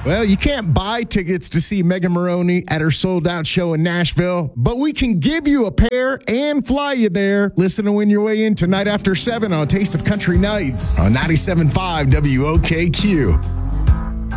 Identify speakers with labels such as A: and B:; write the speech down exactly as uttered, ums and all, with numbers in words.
A: Well, you can't buy tickets to see Megan Moroney at her sold-out show in Nashville, but we can give you a pair and fly you there. Listen to Win Your Way In tonight after seven on Taste of Country Nights on ninety-seven point five W O K Q.